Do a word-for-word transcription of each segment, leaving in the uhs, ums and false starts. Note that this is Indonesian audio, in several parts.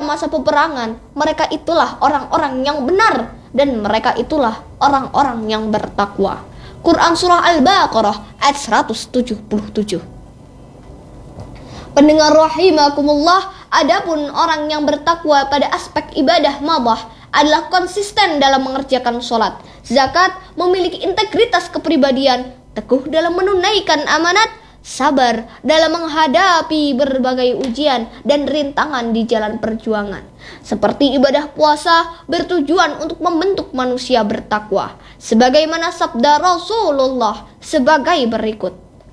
masa peperangan, mereka itulah orang-orang yang benar dan mereka itulah orang-orang yang bertakwa. Quran Surah Al-Baqarah ayat seratus tujuh puluh tujuh. Pendengar rahimakumullah, adapun orang yang bertakwa pada aspek ibadah madah adalah konsisten dalam mengerjakan sholat, zakat, memiliki integritas kepribadian, teguh dalam menunaikan amanat, sabar dalam menghadapi berbagai ujian dan rintangan di jalan perjuangan. Seperti ibadah puasa bertujuan untuk membentuk manusia bertakwa, sebagaimana sabda Rasulullah sebagai berikut.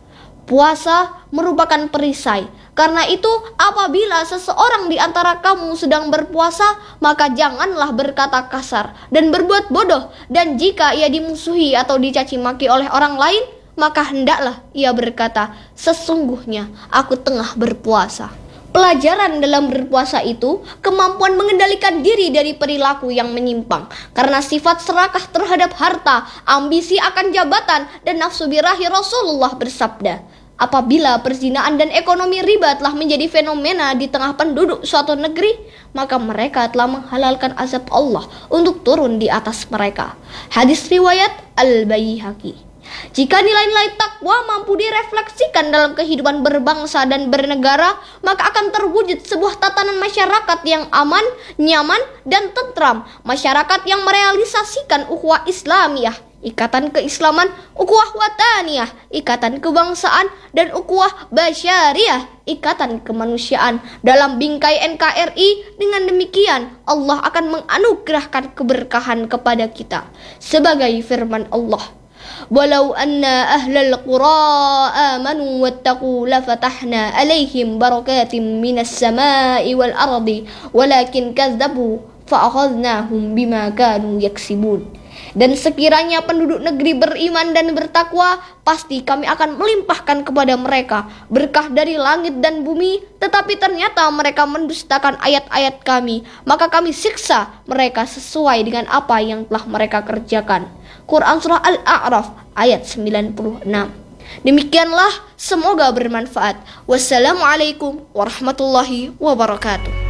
Puasa merupakan perisai. Karena itu, apabila seseorang di antara kamu sedang berpuasa, maka janganlah berkata kasar dan berbuat bodoh. Dan jika ia dimusuhi atau dicaci maki oleh orang lain, maka hendaklah ia berkata, sesungguhnya aku tengah berpuasa. Pelajaran dalam berpuasa itu kemampuan mengendalikan diri dari perilaku yang menyimpang. Karena sifat serakah terhadap harta, ambisi akan jabatan, dan nafsu birahi, Rasulullah bersabda, apabila perzinaan dan ekonomi riba telah menjadi fenomena di tengah penduduk suatu negeri, maka mereka telah menghalalkan azab Allah untuk turun di atas mereka. Hadis riwayat Al-Baihaqi. Jika nilai-nilai takwa mampu direfleksikan dalam kehidupan berbangsa dan bernegara, maka akan terwujud sebuah tatanan masyarakat yang aman, nyaman, dan tentram. Masyarakat yang merealisasikan ukhuwah Islamiyah, ikatan keislaman, ukhuwah wataniyah, ikatan kebangsaan, dan ukhuwah basyariyah, ikatan kemanusiaan dalam bingkai N K R I. Dengan demikian, Allah akan menganugerahkan keberkahan kepada kita. Sebagai firman Allah, walau anna ahlal qura amanu wattaqu lafatahna alaihim barakatim minas samai wal ardi walakin kazzabu fa'akhadnahum bima kanu yaksibun. Dan sekiranya penduduk negeri beriman dan bertakwa, pasti kami akan melimpahkan kepada mereka berkah dari langit dan bumi. Tetapi ternyata mereka mendustakan ayat-ayat kami, maka kami siksa mereka sesuai dengan apa yang telah mereka kerjakan. Quran Surah Al-A'raf ayat sembilan puluh enam. Demikianlah, semoga bermanfaat. Wassalamualaikum warahmatullahi wabarakatuh.